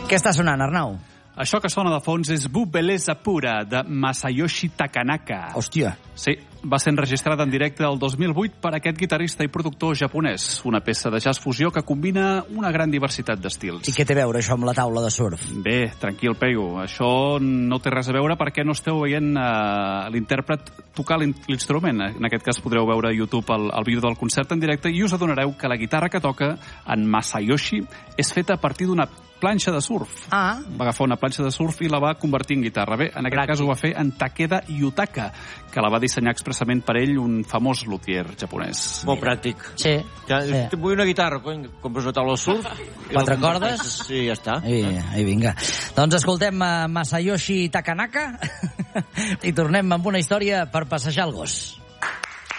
Què està sonant, Arnau? Això que sona de fons és Bu Beleza Pura, de Masayoshi Takanaka. Hòstia. Sí, va ser enregistrada en directe el 2008 per aquest guitarrista i productor japonès. Una peça de jazz fusió que combina una gran diversitat d'estils. I què té a veure això amb la taula de surf? Bé, tranquil, Peyu. Això no té res a veure perquè no esteu veient l'intèrpret tocar l'instrument. En aquest cas podreu veure a YouTube el vídeo del concert en directe i us adonareu que la guitarra que toca en Masayoshi és feta a partir d'una planxa de surf. Ah. Va agafar una planxa de surf i la va convertir en guitarra. Bé, en aquest cas ho va fer en Takeda Yutaka, que la va dissenyar expressament per ell, un famós luthier japonès. Molt pràctic. Sí. Ja, vull una guitarra, cony, compres una taula de surf. 4 cordes. Sí, ja està. I vinga. Doncs escoltem Masayoshi Takanaka i tornem amb una història per passejar el gos.